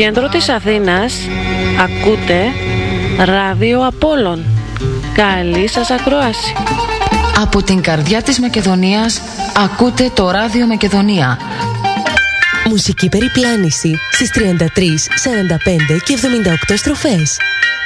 κέντρο της Αθήνας ακούτε Ράδιο Απόλλων. Καλή σας ακρόαση. Από την καρδιά της Μακεδονίας ακούτε το Ράδιο Μακεδονία. Μουσική περιπλάνηση στις 33, 45 και 78 στροφές.